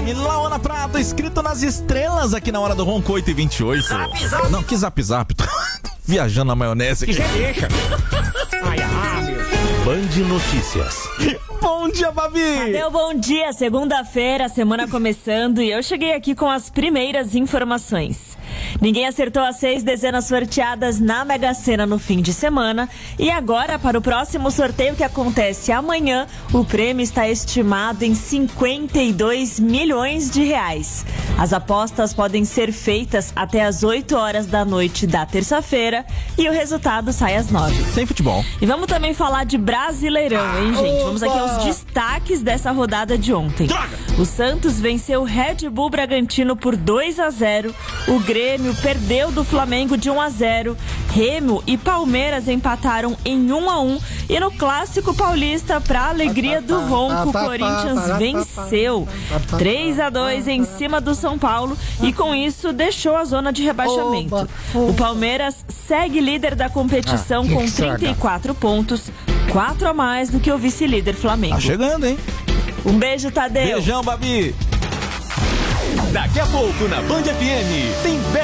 FM, Laona Prata, escrito nas estrelas aqui na hora do Ronco 8h28. Zap. Não, que zap. Viajando na maionese. Que você deixa? Meu. Band Notícias. Bom dia, Babi! Cadê o bom dia? Segunda-feira, semana começando e eu cheguei aqui com as primeiras informações. Ninguém acertou as 6 dezenas sorteadas na Mega Sena no fim de semana e agora, para o próximo sorteio que acontece amanhã, o prêmio está estimado em 52 milhões de reais. As apostas podem ser feitas até às 8 horas da noite da terça-feira e o resultado sai às 9. Sem futebol. E vamos também falar de Brasileirão, hein, gente? Vamos aqui aos destaques dessa rodada de ontem. O Santos venceu o Red Bull Bragantino por 2-0. O Grêmio perdeu do Flamengo de 1-0. Remo e Palmeiras empataram em 1-1. E no Clássico Paulista, para alegria do Ronco, o Corinthians venceu 3-2 em cima do São Paulo e com isso deixou a zona de rebaixamento. O Palmeiras segue líder da competição com 34 pontos, 4 a mais do que o vice-líder Flamengo. Tá chegando, hein? Um beijo, Tadeu. Beijão, Babi. Daqui a pouco na Band FM tem